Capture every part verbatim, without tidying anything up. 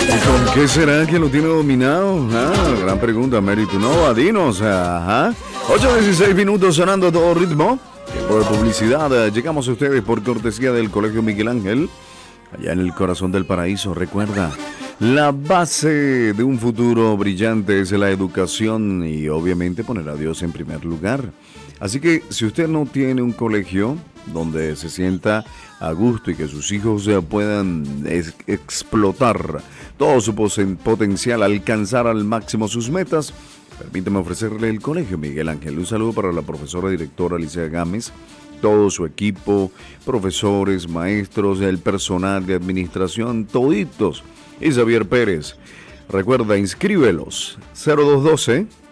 ¿Y con qué será que lo tiene dominado? Ah, gran pregunta, Mérito Nova. Dinos, ajá. ocho dieciséis minutos sonando a todo ritmo. Tiempo de publicidad. Llegamos a ustedes por cortesía del Colegio Miguel Ángel, allá en el corazón del paraíso. Recuerda, la base de un futuro brillante es la educación y obviamente poner a Dios en primer lugar. Así que si usted no tiene un colegio donde se sienta a gusto y que sus hijos puedan es, explotar todo su potencial, alcanzar al máximo sus metas, permítame ofrecerle el Colegio Miguel Ángel. Un saludo para la profesora directora Alicia Gámez, todo su equipo, profesores, maestros, el personal de administración, toditos, y Xavier Pérez. Recuerda, inscríbelos cero dos uno dos,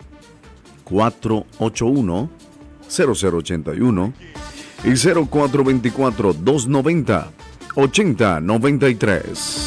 cuatro ocho uno, cero cero ocho uno y cero cuatro dos cuatro, dos nueve cero, ocho cero nueve tres.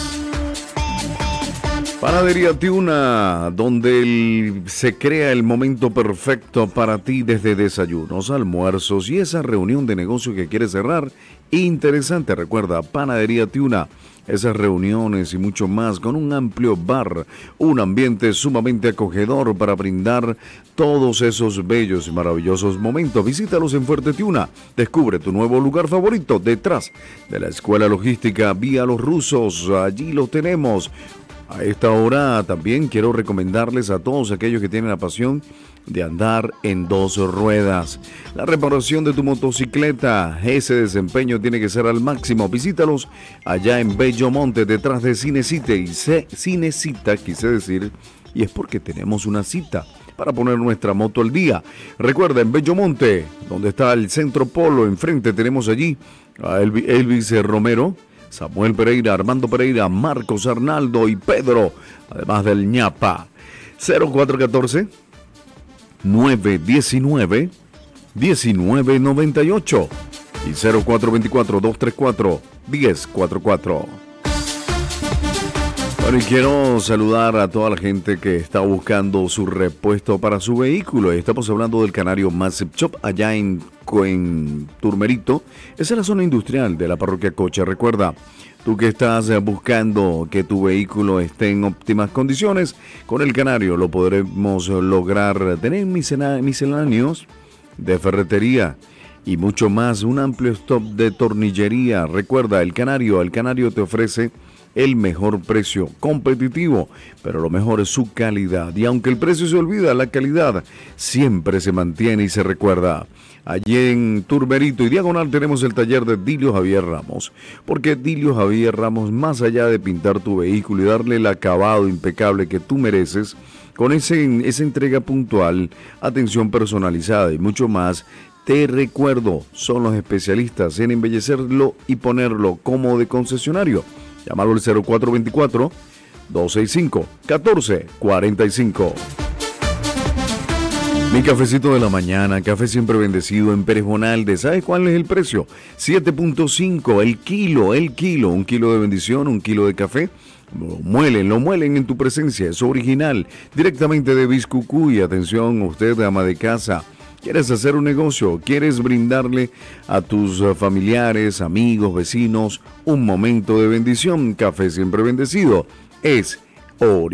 Panadería Tiuna, donde el, se crea el momento perfecto para ti desde desayunos, almuerzos y esa reunión de negocio que quieres cerrar. Interesante, recuerda, Panadería Tiuna, esas reuniones y mucho más con un amplio bar, un ambiente sumamente acogedor para brindar todos esos bellos y maravillosos momentos. Visítalos en Fuerte Tiuna, descubre tu nuevo lugar favorito detrás de la Escuela Logística Vía Los Rusos, allí lo tenemos. A esta hora también quiero recomendarles a todos aquellos que tienen la pasión de andar en dos ruedas. La reparación de tu motocicleta, ese desempeño tiene que ser al máximo. Visítalos allá en Bellomonte, detrás de Cinecita. Y C- Cinecita, quise decir, y es porque tenemos una cita para poner nuestra moto al día. Recuerda, en Bellomonte, donde está el Centro Polo, enfrente tenemos allí a Elvis, Elvis Romero, Samuel Pereira, Armando Pereira, Marcos Arnaldo y Pedro, además del ñapa. cero cuatro uno cuatro, nueve uno nueve, uno nueve nueve ocho y cero cuatro dos cuatro, dos tres cuatro, uno cero cuatro cuatro. Bueno, y quiero saludar a toda la gente que está buscando su repuesto para su vehículo. Estamos hablando del Canario Massive Shop allá en, en Turmerito. Esa es la zona industrial de la parroquia Cocha. Recuerda, tú que estás buscando que tu vehículo esté en óptimas condiciones, con el Canario lo podremos lograr. Tener misceláneos de ferretería y mucho más. Un amplio stock de tornillería. Recuerda, el Canario, el Canario te ofrece el mejor precio, competitivo, pero lo mejor es su calidad. Y aunque el precio se olvida, la calidad siempre se mantiene y se recuerda. Allí en Turmerito y Diagonal tenemos el taller de Dilio Javier Ramos, porque Dilio Javier Ramos, más allá de pintar tu vehículo y darle el acabado impecable que tú mereces, con ese, esa entrega puntual, atención personalizada y mucho más, te recuerdo, son los especialistas en embellecerlo y ponerlo como de concesionario. Llámalo al cero cuatro dos cuatro, dos seis cinco, uno cuatro cuatro cinco. Mi cafecito de la mañana, café siempre bendecido en Pérez Bonalde. ¿Sabes cuál es el precio? siete punto cinco el kilo, el kilo. Un kilo de bendición, un kilo de café. Lo muelen, lo muelen en tu presencia. Es original, directamente de Biscucuy. Atención, usted, ama de casa. ¿Quieres hacer un negocio? ¿Quieres brindarle a tus familiares, amigos, vecinos un momento de bendición? Café siempre bendecido. Es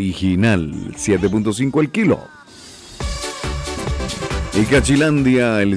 original. siete punto cinco el kilo. Y Cachilandia, el